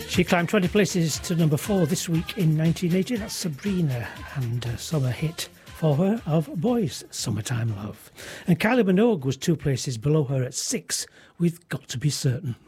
She climbed 20 places to number 4 this week in 1980. That's Sabrina, and a summer hit for her of Boys, Summertime Love. And Kylie Minogue was 2 places below her at 6 with Got to Be Certain.